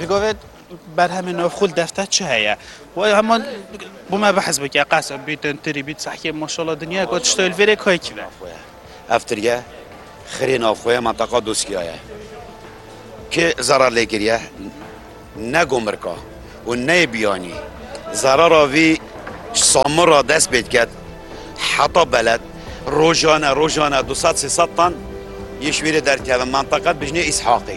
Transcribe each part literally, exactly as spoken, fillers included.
بگوید برهم نافخول دفتر چه هیا و همان بوم بحث بکه قاسم بیتن تری بیت صحیح ماشاءالله دنیا قد اشتغل فيري کای کی افتریه خرین افخوی منطقه دوسکیه که ضرر لگریه نه گمرکا و نه بیانی ضرر وی سامر را دست بید کرد حتی بلد روزانه روزانه دوصد سیصد تن یشویره در که منطقه بجنه اسحاقی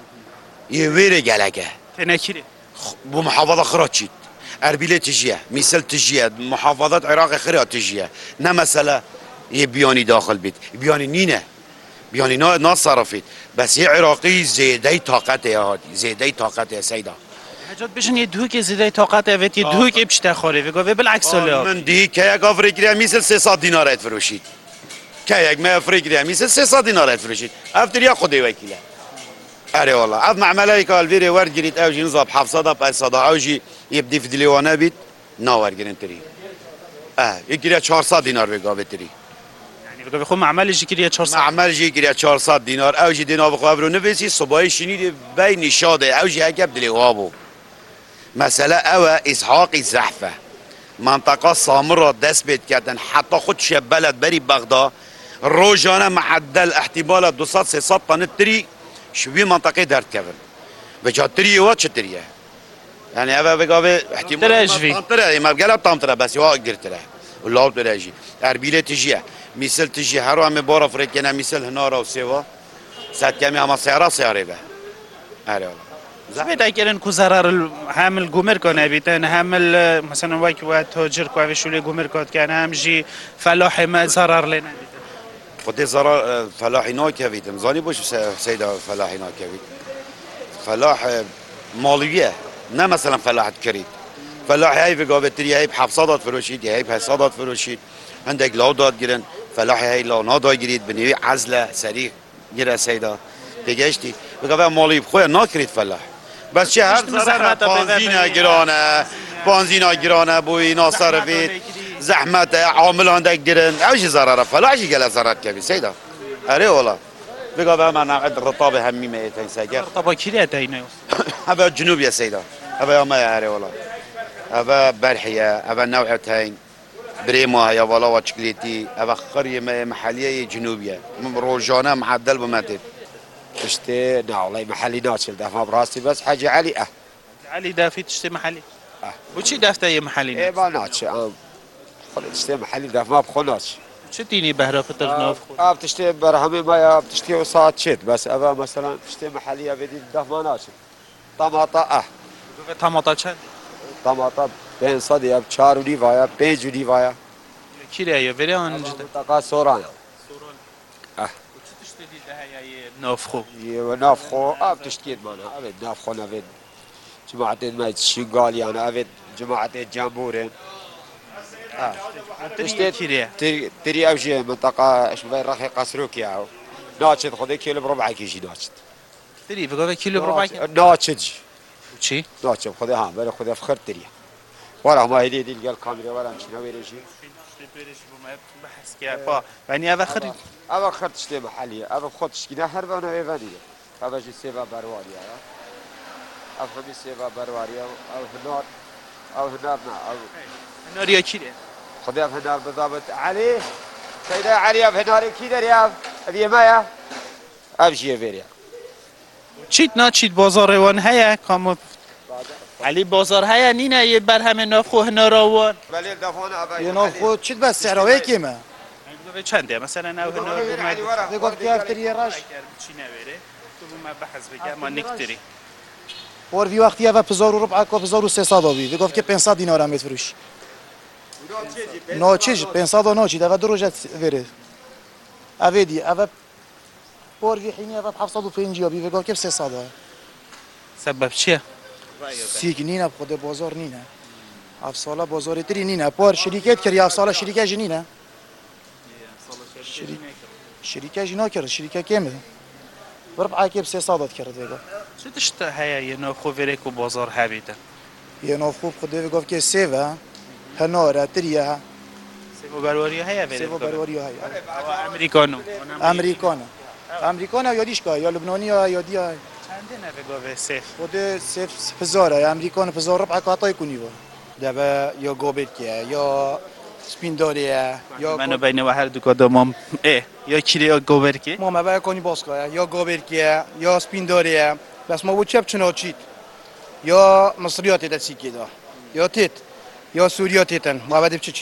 یه ویره گلگه تنکیری bu muhafada xıra çit. Erbil'e tijiye, misal tijiye, muhafadat Irak'a xıra tijiye. Ne mesela ye biyani dahil bit. Biyani nine. Biyani na na sarfit. Bes ye Irak'i ziyade taqat ya hadi. Ziyade taqat ya seyda. حاجات بشن یه دوی که زیده طاقت اوت یه دوی که بشته خوره و گفته بالعکس ولی من دی که یک افریقی میسل سیصد دینار ات فروشید. که یک ما افریقی میسل سیصد دینار ات فروشید. افتریا خودی وکیله. اره والله عاد معامله که الفيري ورد جريت اوجي نصاب حفصه بصدا اوجي يبدي في دليوانه بيت ناور جرين تري اه يجري چهارصد دينار بقى تري يعني بقى بخو معمل يجري چهارصد معمل يجري چهارصد دينار اوجي دينار بخو برو نفسي صباحي شنيد بين شاده اوجي هكب دليوابو مثلا او اسحاق الزحفه منطقه سامره دست بيت كردن حتى خود شب بلد بري بغداد روزانه معدل احتمال دوصد سيصد طن تري شوی منطقه درد کردن و جاتری و چطوریه یعنی اوه بگاوه احتمال تامتره ما بگلب تامتره بس یا گرتره والله تراجی اربیله تجیه مثل تجیه هر همه بار افریقی نه مثل هنارا و سیوا صد کمی اما سیاره سیاره به اره زمین اگرن کو ضرر حامل گمر کنه بیتن حامل مثلا وقت و تاجر کو و شوله گمر کات کنه همجی فلاح ما ضرر لنا خودی ضرر فلاحی ناکوید امزانی باش سیدا فلاحی ناکوید فلاح مالیه نه مثلا فلاحت کرید فلاح هی بگاوتری هی حفصادات فروشید هی حسادات فروشید عندك لا داد گیرن فلاح هی لا نادا گیرید به نوی عزله سریع گیره سیدا دیگهشتی بگاو مالی خوی ناکرید فلاح بس چه هر ضرر بنزین گرانه بنزین گرانه بوی ناصرفید زحمت عامل عندك جرن اوش ضرر فلاش قال ضرر كبير سيدا اري والله بقى بقى انا عند الرطابه همي ما تنساجر رطابه كيريا تاينه هذا جنوب يا سيدا هذا ما اري والله هذا برحيه هذا نوعتين بريمو يا والله وشكليتي هذا قريه محليه جنوبيه روجانه معدل بماتت تشتي نا والله محلي ناشل دافع براسي بس حاجه علي اه علي دافي تشتي محلي اه وشي دافته محلي ايه ما ناتش تشتي محلي دافع ما بخوناش چه دینی بهره فتر ناف خود؟ آب تشتي برهمي ما يا تشتي وصات شد بس أبا مثلا تشتي محلية بدي دفمانات طماطة أه طماطة چند؟ طماطة بين صدي أب چار ودي ويا بيج ودي ويا كيري أيه فري عن جد؟ منطقة سورانا سوران أه وچه تشتي دي ده هي ناف خو؟ يه ناف خو آب تشتي مانا أبد ناف خو نفيد جماعة ما شغال يعني أبد جماعة جامبورين اه تشتي كيري تري تري أوجي منطقة إيش بين رخي قصروك ياهو ناتشد خذي كيلو بربع كيجي ناتشد تري بقى كيلو بربع كيلو ناتشد وشي؟ ناتشد خذي ها بلا خذي فخر تري ولا ما هدي دي الكاميرا ولا مش ناوي رجي بحث كيا يعني هذا خرج هذا خرج تشتي محلية هذا خد تشتي نهر وانا ايفانية هذا جي سيفا برواريا أو خميس سيفا برواريا أو هنار أو هنارنا أو هنار يا كيري خذي هنار بالضبط علي سيدا علي هنار كيدا رياض أبي مايا أبشي فيريا چیت نا چیت بازار وان هيا کامو علی بازار هيا نینه یه برهم نافخو هناراوان ولی دفعنا أبي یه نافخو چیت بس سعره کیمه به چنده مثلا او هنار علي بگفت که افتری راش چی نویره تو ما بحث بگم ما نکتری اور وی وقتی اوه پزار و ربع کو پزار و سیصد آبی بگفت که پانصد دینار هم بفروش ناچیج پانصد و ناچید اوه دو روزت وره اوه دی اوه اور وی حینی اوه هفتصد و پنجاه آبی بگفت که سیصد سبب چیه؟ سیگ نینه خود بازار نینه اف سالا بازار تری نینه پار شرکت کردی اف سالا شرکت جنینه شرکت جنا کرد شرکت کمه بربع که سیصد کرد بگفت چه تشت هيا یه نافخو وره کو بازار هبیده یه نافخو خود بگفت که سیوه هناره تریه سیو برواری هيا وره سیو برواری های امریکانو امریکانه امریکانه یا دیشکا یا لبنانی یا یا دی چنده نوه گاوه سیف خود سیف هزاره امریکان هزار ربع کاتای کنی با دبا یا گوبرکیه یا سپینداریه یا منو بین و هر دو کدومم اه یا کلی یا گوبرکی ما ما کنی باسکا یا گوبرکیه یا سپینداریه بس ما بود چپ چناچید یا مصریات دستی کدا یا تیت یا سوریات تیتن ما بعد چی